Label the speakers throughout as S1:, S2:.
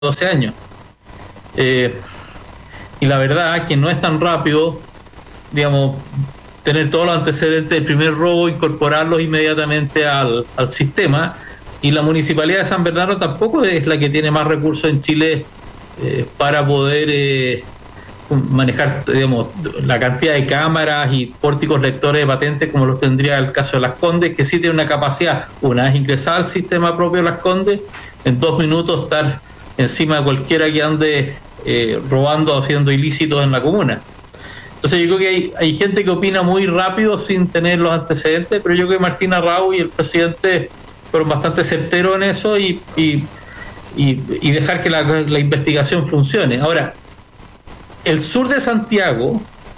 S1: 12 años. Y la verdad que no es tan rápido, digamos, tener todos los antecedentes del primer robo, incorporarlos inmediatamente al sistema. Y la Municipalidad de San Bernardo tampoco es la que tiene más recursos en Chile para poder manejar, digamos, la cantidad de cámaras y pórticos lectores de patentes como los tendría el caso de Las Condes, que sí tiene una capacidad, una vez ingresada al sistema propio de Las Condes, en 2 minutos estar encima de cualquiera que ande robando o haciendo ilícitos en la comuna. Entonces yo creo que hay gente que opina muy rápido sin tener los antecedentes, pero yo creo que Martín Arrau y el presidente fueron bastante certeros en eso y dejar que la investigación funcione. Ahora, el sur de Santiago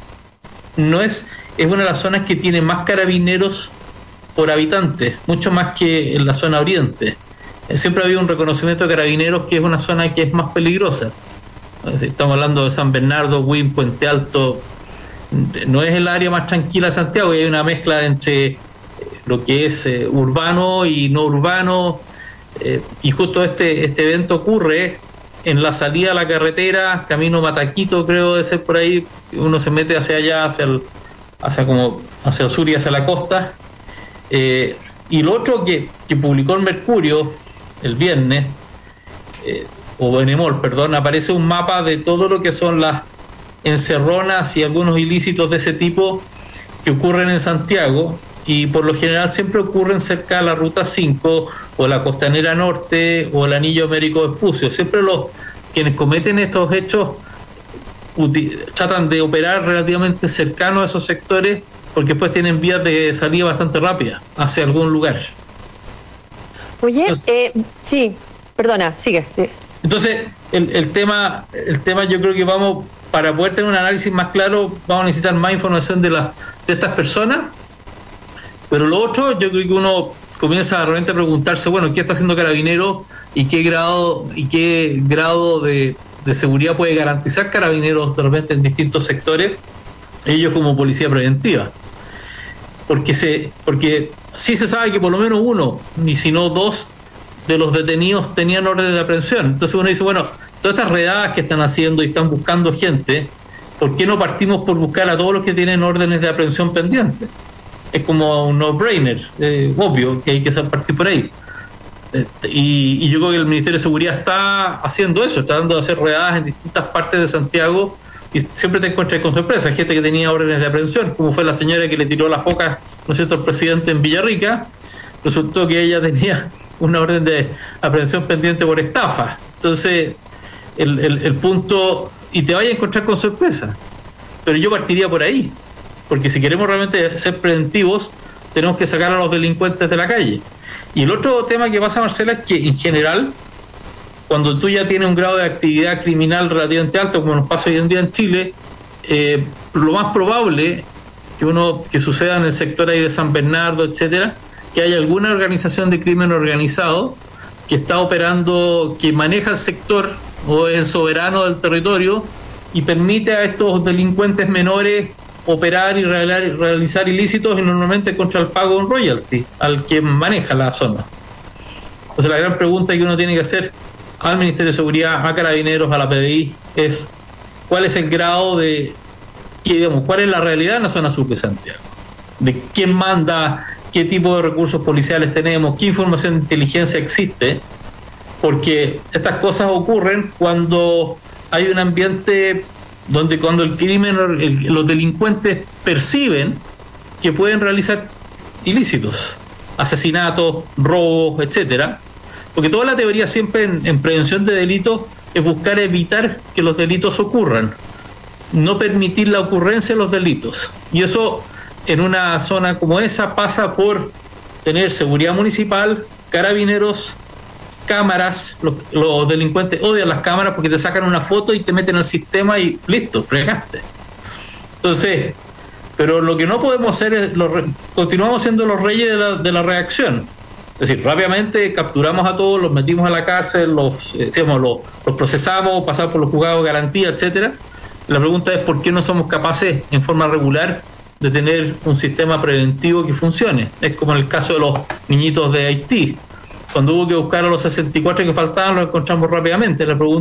S1: es una de las zonas que tiene más carabineros por habitante, mucho más que en la zona oriente. Siempre ha habido un reconocimiento de carabineros que es una zona que es más peligrosa. Estamos hablando de San Bernardo, Huim, Puente Alto. No es el área más tranquila de Santiago, y hay una mezcla entre lo que es urbano y no urbano, y justo este evento ocurre en la salida a la carretera, camino Mataquito, creo de ser por ahí, uno se mete hacia allá, hacia el sur y hacia la costa. Y lo otro que publicó el Mercurio el viernes, o Benemol, perdón, aparece un mapa de todo lo que son las encerronas y algunos ilícitos de ese tipo que ocurren en Santiago, y por lo general siempre ocurren cerca de la Ruta 5 o la Costanera Norte o el Anillo Américo Vespucio. Siempre quienes cometen estos hechos tratan de operar relativamente cercanos a esos sectores, porque después tienen vías de salida bastante rápidas hacia algún lugar.
S2: Oye, sí, perdona, sigue.
S1: Entonces, el tema yo creo que para poder tener un análisis más claro, vamos a necesitar más información de estas personas. Pero lo otro, yo creo que uno comienza de repente a preguntarse, bueno, ¿qué está haciendo Carabineros y qué grado de seguridad puede garantizar Carabineros de repente en distintos sectores, ellos como policía preventiva? Porque sí se sabe que por lo menos uno, ni si no 2 de los detenidos tenían órdenes de aprehensión. Entonces uno dice, bueno, todas estas redadas que están haciendo y están buscando gente, ¿por qué no partimos por buscar a todos los que tienen órdenes de aprehensión pendientes? Es como un no-brainer, obvio que hay que partir por ahí. Y yo creo que el Ministerio de Seguridad está haciendo eso, está dando a hacer redadas en distintas partes de Santiago, y siempre te encuentras con sorpresa, gente que tenía órdenes de aprehensión, como fue la señora que le tiró la foca, ¿no es cierto?, al presidente en Villarrica. Resultó que ella tenía una orden de aprehensión pendiente por estafa. Entonces, el punto, y te vayas a encontrar con sorpresa, pero yo partiría por ahí, porque si queremos realmente ser preventivos, tenemos que sacar a los delincuentes de la calle. Y el otro tema que pasa, Marcela, es que en general, cuando tú ya tienes un grado de actividad criminal relativamente alto, como nos pasa hoy en día en Chile, lo más probable que suceda en el sector ahí de San Bernardo, etcétera, que haya alguna organización de crimen organizado que está operando, que maneja el sector o es el soberano del territorio y permite a estos delincuentes menores operar y realizar ilícitos, y normalmente contra el pago de un royalty al que maneja la zona. Entonces la gran pregunta que uno tiene que hacer al Ministerio de Seguridad, a Carabineros, a la PDI, es cuál es el grado cuál es la realidad en la zona sur de Santiago, de quién manda, qué tipo de recursos policiales tenemos, qué información de inteligencia existe, porque estas cosas ocurren cuando hay un ambiente donde cuando el crimen, los delincuentes perciben que pueden realizar ilícitos, asesinatos, robos, etcétera, porque toda la teoría siempre en prevención de delitos es buscar evitar que los delitos ocurran, no permitir la ocurrencia de los delitos, y eso en una zona como esa pasa por tener seguridad municipal, carabineros, cámaras. Los delincuentes odian las cámaras porque te sacan una foto y te meten al sistema y listo, fregaste. Entonces, pero lo que no podemos hacer es continuamos siendo los reyes de la reacción. Es decir, rápidamente capturamos a todos, los metimos a la cárcel, los procesamos, pasamos por los juzgados de garantía, etcétera. La pregunta es por qué no somos capaces en forma regular de tener un sistema preventivo que funcione. Es como en el caso de los niñitos de Haití. Cuando hubo que buscar a los 64 que faltaban, los encontramos rápidamente. La pregunta